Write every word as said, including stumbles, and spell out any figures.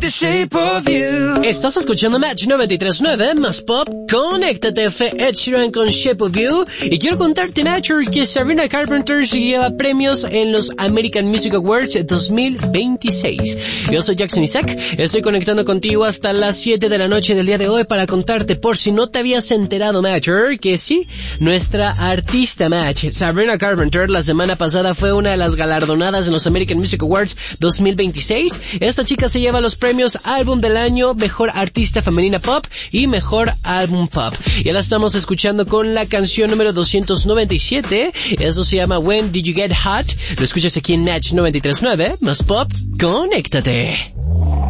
the shape of you. Estás escuchando Match noventa y tres punto nueve más Pop. Conéctate, F. Ed Sheeran con Shape of You. Y quiero contarte, Matcher, que Sabrina Carpenter se lleva premios en los American Music Awards dos mil veintiséis. Yo soy Jackson Isaac. Estoy conectando contigo hasta las siete de la noche del día de hoy para contarte, por si no te habías enterado, Matcher, que sí, nuestra artista Match, Sabrina Carpenter, la semana pasada fue una de las galardonadas en los American Music Awards dos mil veintiséis. Esta chica se lleva los premios Álbum del Año, Mejor Artista Femenina Pop y Mejor Álbum Pop. Ya la estamos escuchando con la canción número doscientos noventa y siete. Eso se llama When Did You Get Hot. Lo escuchas aquí en Match noventa y tres punto nueve más Pop. Conéctate.